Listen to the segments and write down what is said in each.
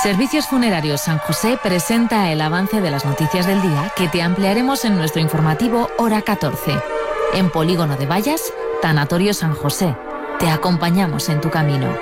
Servicios Funerarios San José presenta el avance de las noticias del día que te ampliaremos en nuestro informativo Hora 14. En Polígono de Vallas, Tanatorio San José. Te acompañamos en tu camino.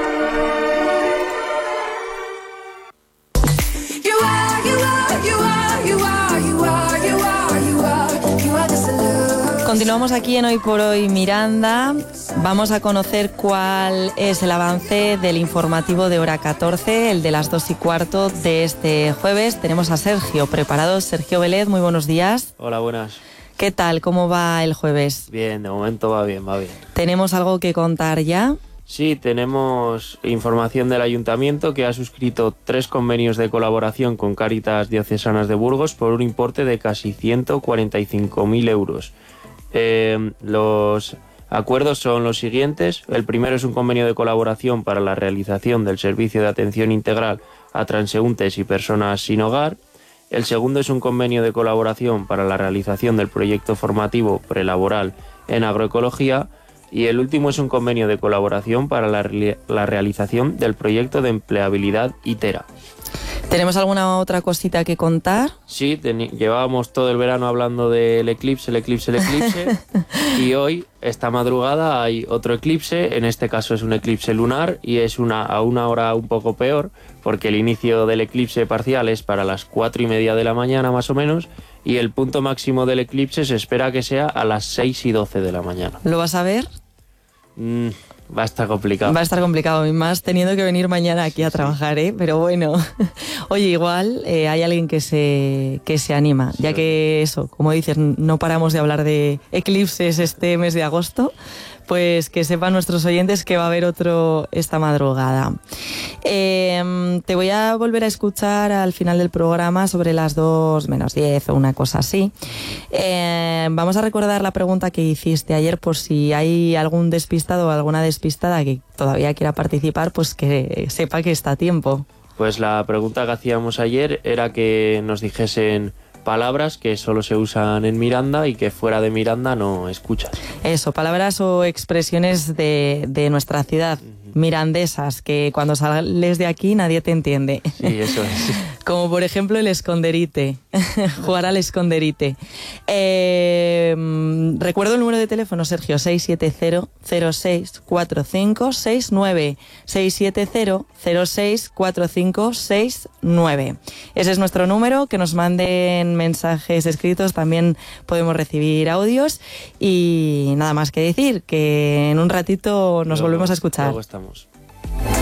Continuamos aquí en Hoy por Hoy Miranda. Vamos a conocer cuál es el avance del informativo de Hora 14, el de las 2:15 de este jueves. Tenemos a Sergio preparado. Sergio Vélez, muy buenos días. Hola, buenas. ¿Qué tal? ¿Cómo va el jueves? Bien, de momento va bien, va bien. ¿Tenemos algo que contar ya? Sí, tenemos información del Ayuntamiento que ha suscrito 3 convenios de colaboración con Cáritas Diocesanas de Burgos por un importe de casi 145.000 euros. Los acuerdos son los siguientes. El primero es un convenio de colaboración para la realización del servicio de atención integral a transeúntes y personas sin hogar. El segundo es un convenio de colaboración para la realización del proyecto formativo prelaboral en agroecología. Y el último es un convenio de colaboración para la realización del proyecto de empleabilidad ITERA. ¿Tenemos alguna otra cosita que contar? Sí, llevábamos todo el verano hablando del eclipse, y hoy, esta madrugada, hay otro eclipse. En este caso es un eclipse lunar y es a una hora un poco peor, porque el inicio del eclipse parcial es para las 4:30 de la mañana más o menos, y el punto máximo del eclipse se espera que sea a las 6:12 de la mañana. ¿Lo vas a ver? Va a estar complicado. Va a estar complicado, y más teniendo que venir mañana aquí a trabajar, ¿eh? Pero bueno, oye, igual hay alguien que se anima, sí, ya que eso, como dices, no paramos de hablar de eclipses este mes de agosto, pues que sepan nuestros oyentes que va a haber otro esta madrugada. Te voy a volver a escuchar al final del programa sobre las 2:10 o una cosa así. Vamos a recordar la pregunta que hiciste ayer, por si hay algún despistado o alguna despistada que todavía quiera participar, pues que sepa que está a tiempo. Pues la pregunta que hacíamos ayer era que nos dijesen palabras que solo se usan en Miranda y que fuera de Miranda no escuchas. Eso, palabras o expresiones de nuestra ciudad, mirandesas, que cuando sales de aquí nadie te entiende. Sí, eso es. Como por ejemplo el esconderite, jugar al esconderite. Recuerdo el número de teléfono, Sergio, 670-064569, 670-064569. Ese es nuestro número, que nos manden mensajes escritos, también podemos recibir audios, y nada más que decir, que en un ratito nos volvemos a escuchar. Luego estamos.